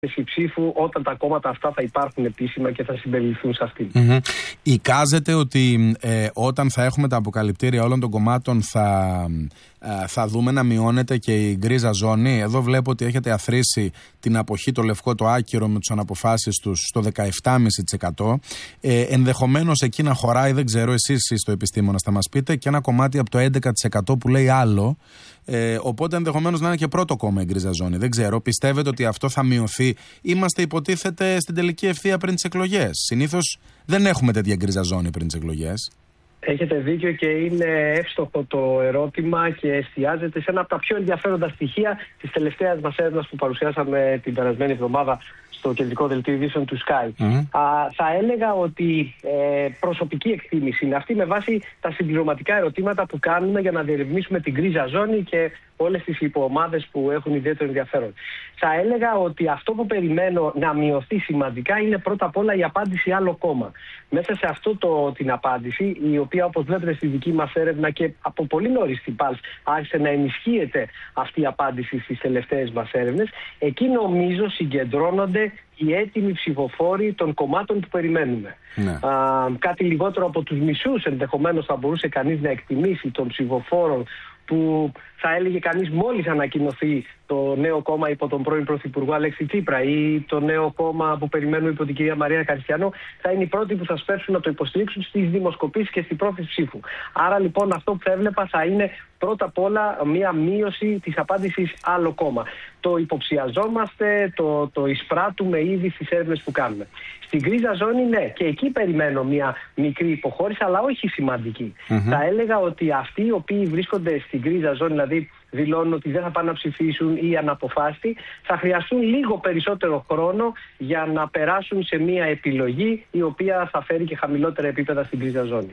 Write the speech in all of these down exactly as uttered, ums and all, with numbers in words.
ψήφου όταν τα κόμματα αυτά θα υπάρχουν επίσημα και θα συμπεριληφθούν σε αυτήν. Mm-hmm. Εικάζεται ότι ε, όταν θα έχουμε τα αποκαλυπτήρια όλων των κομμάτων θα, ε, θα δούμε να μειώνεται και η γκρίζα ζώνη. Εδώ βλέπω ότι έχετε αθροίσει την αποχή, το λευκό, το άκυρο με τους αναποφάσεις τους στο δεκαεπτά κόμμα πέντε τοις εκατό. Ε, ενδεχομένως εκεί να χωράει, δεν ξέρω, εσείς είστε ο επιστήμονας, θα μας πείτε, και ένα κομμάτι από το έντεκα τοις εκατό που λέει άλλο. Ε, οπότε ενδεχομένως να είναι και πρώτο κόμμα η γκρίζα ζώνη. Δεν ξέρω. Πιστεύετε ότι αυτό θα μειωθεί? Είμαστε, υποτίθεται, στην τελική ευθεία πριν τις εκλογές. Συνήθως δεν έχουμε τέτοια γκρίζα ζώνη πριν τις εκλογές. Έχετε δίκιο και είναι εύστοχο το ερώτημα και εστιάζεται σε ένα από τα πιο ενδιαφέροντα στοιχεία της τελευταίας μας έρευνας που παρουσιάσαμε την περασμένη εβδομάδα στο κεντρικό δελτίο ειδήσεων του Sky. Mm-hmm. Α, θα έλεγα ότι ε, προσωπική εκτίμηση είναι αυτή με βάση τα συμπληρωματικά ερωτήματα που κάνουμε για να διερευνήσουμε την γκρίζα ζώνη και όλες τις υποομάδες που έχουν ιδιαίτερο ενδιαφέρον. Θα έλεγα ότι αυτό που περιμένω να μειωθεί σημαντικά είναι πρώτα απ' όλα η απάντηση άλλο κόμμα. Μέσα σε αυτό το, την απάντηση, η οποία όπως βλέπετε στη δική μας έρευνα και από πολύ νωρίς στην Pulse άρχισε να ενισχύεται αυτή η απάντηση στις τελευταίες μας έρευνες, εκεί νομίζω συγκεντρώνονται οι έτοιμοι ψηφοφόροι των κομμάτων που περιμένουμε. Ναι. Α, κάτι λιγότερο από τους μισούς ενδεχομένως θα μπορούσε κανείς να εκτιμήσει των ψηφοφόρων που θα έλεγε κανείς μόλις ανακοινωθεί το νέο κόμμα υπό τον πρώην Πρωθυπουργό Αλέξη Τσίπρα ή το νέο κόμμα που περιμένουμε υπό την κυρία Μαρία Καριστιανό, θα είναι οι πρώτοι που θα σπεύσουν να το υποστηρίξουν στις δημοσκοπήσεις και στην πρόθεση ψήφου. Άρα λοιπόν αυτό που θα έβλεπα θα είναι πρώτα απ' όλα μια μείωση της απάντησης άλλο κόμμα. Το υποψιαζόμαστε, το, το εισπράττουμε ήδη στις έρευνες που κάνουμε. Στην γκρίζα ζώνη, ναι, και εκεί περιμένω μια μικρή υποχώρηση, αλλά όχι σημαντική. Mm-hmm. Θα έλεγα ότι αυτοί οι οποίοι βρίσκονται στην γκρίζα ζώνη, δηλαδή δηλώνουν ότι δεν θα πάνε να ψηφίσουν ή αναποφάσιστοι, θα χρειαστούν λίγο περισσότερο χρόνο για να περάσουν σε μια επιλογή η οποία θα φέρει και χαμηλότερα επίπεδα στην γκρίζα ζώνη.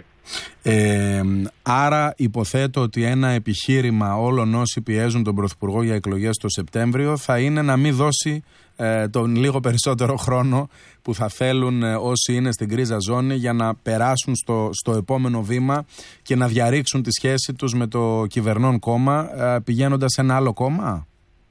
Ε, άρα υποθέτω ότι ένα επιχείρημα όλων όσοι πιέζουν τον Πρωθυπουργό για εκλογές το Σεπτέμβριο θα είναι να μην δώσει ε, τον λίγο περισσότερο χρόνο που θα θέλουν ε, όσοι είναι στην γκρίζα ζώνη για να περάσουν στο, στο επόμενο βήμα και να διαρρήξουν τη σχέση τους με το κυβερνών κόμμα ε, πηγαίνοντας σε ένα άλλο κόμμα.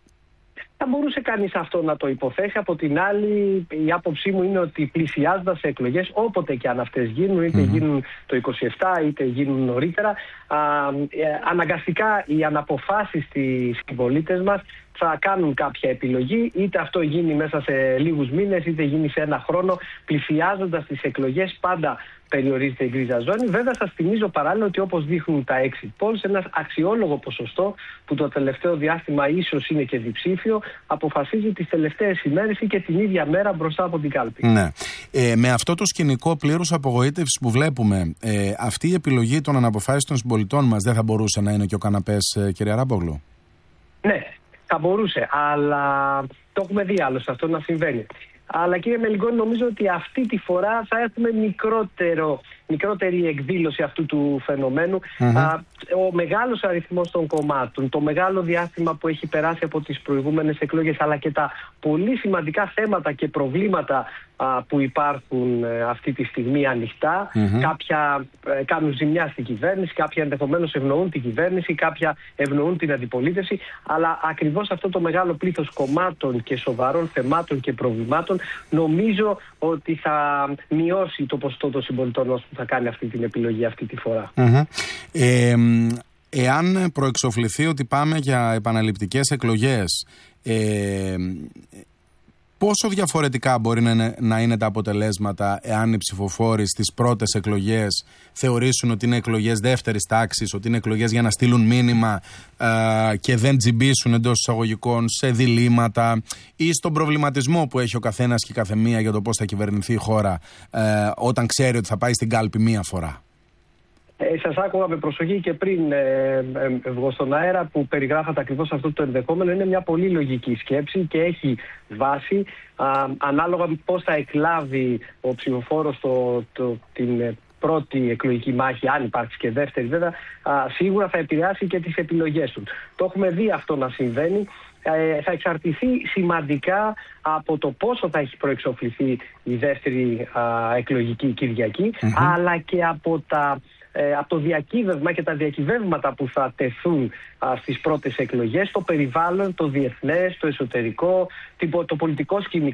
Θα μπορούσε κανείς αυτό να το υποθέσει. Από την άλλη, η άποψή μου είναι ότι πλησιάζοντας σε εκλογές, όποτε και αν αυτές γίνουν, είτε mm-hmm. γίνουν το είκοσι επτά είτε γίνουν νωρίτερα, α, ε, αναγκαστικά οι αναποφάσεις στις συμπολίτες μας θα κάνουν κάποια επιλογή, είτε αυτό γίνει μέσα σε λίγους μήνες, είτε γίνει σε ένα χρόνο. Πλησιάζοντας τις εκλογές πάντα περιορίζεται η γκρίζα ζώνη. Βέβαια, σας θυμίζω παράλληλα ότι όπως δείχνουν τα exit polls, ένα αξιόλογο ποσοστό που το τελευταίο διάστημα ίσως είναι και διψήφιο, αποφασίζει τις τελευταίες ημέρες ή και την ίδια μέρα μπροστά από την κάλπη. Ναι. Ε, με αυτό το σκηνικό πλήρους απογοήτευσης που βλέπουμε, ε, αυτή η επιλογή των αναποφάσεων των συμπολιτών μας δεν θα μπορούσε να είναι και ο καναπές, ε, κύριε Αράπογλου? Ναι, θα μπορούσε, αλλά το έχουμε δει άλλωστε αυτό να συμβαίνει. Αλλά κύριε Μελιγόνη, νομίζω ότι αυτή τη φορά θα έχουμε μικρότερο, μικρότερη εκδήλωση αυτού του φαινομένου. Mm-hmm. Α, ο μεγάλος αριθμός των κομμάτων, το μεγάλο διάστημα που έχει περάσει από τις προηγούμενες εκλογές, αλλά και τα πολύ σημαντικά θέματα και προβλήματα α, που υπάρχουν ε, αυτή τη στιγμή ανοιχτά. Mm-hmm. Κάποια ε, κάνουν ζημιά στην κυβέρνηση, κάποια ενδεχομένως ευνοούν την κυβέρνηση, κάποια ευνοούν την αντιπολίτευση. Αλλά ακριβώς αυτό το μεγάλο πλήθος κομμάτων και σοβαρών θεμάτων και προβλημάτων νομίζω ότι θα μειώσει το ποσοστό των συμπολιτών μας που θα κάνει αυτή την επιλογή αυτή τη φορά. Mm-hmm. Ε, εάν προεξοφληθεί ότι πάμε για επαναληπτικές εκλογές, ε, πόσο διαφορετικά μπορεί να είναι, να είναι τα αποτελέσματα εάν οι ψηφοφόροι στις πρώτες εκλογές θεωρήσουν ότι είναι εκλογές δεύτερης τάξης, ότι είναι εκλογές για να στείλουν μήνυμα ε, και δεν τζιμπήσουν εντός εισαγωγικών σε διλήμματα ή στον προβληματισμό που έχει ο καθένας και η καθεμία για το πώς θα κυβερνηθεί η χώρα ε, όταν ξέρει ότι θα πάει στην κάλπη μία φορά? Ε, σας άκουγα με προσοχή και πριν ε, ε, βγω στον αέρα που περιγράφατε ακριβώς αυτό το ενδεχόμενο. Είναι μια πολύ λογική σκέψη και έχει βάση. Α, ανάλογα με πώς θα εκλάβει ο ψηφοφόρος το, το, την πρώτη εκλογική μάχη, αν υπάρξει και δεύτερη βέβαια, α, σίγουρα θα επηρεάσει και τις επιλογές του. Το έχουμε δει αυτό να συμβαίνει. Ε, θα εξαρτηθεί σημαντικά από το πόσο θα έχει προεξοφληθεί η δεύτερη α, εκλογική Κυριακή, mm-hmm. αλλά και από τα από το διακύβευμα και τα διακυβεύματα που θα τεθούν α, στις πρώτες εκλογές, το περιβάλλον, το διεθνές, το εσωτερικό, το πολιτικό σκηνικό.